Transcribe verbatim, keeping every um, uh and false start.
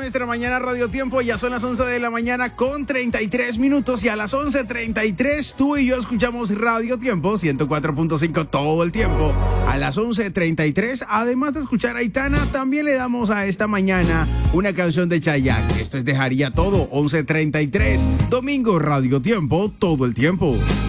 nuestra mañana Radio Tiempo. Ya son las once de la mañana con treinta y tres minutos. Y a las once treinta y tres tú y yo escuchamos Radio Tiempo ciento cuatro punto cinco todo el tiempo. A las once treinta y tres, además de escuchar a Aitana, también le damos a esta mañana una canción de Chayanne. Esto es Dejaría Todo, once treinta y tres. Domingo Radio Tiempo todo el tiempo.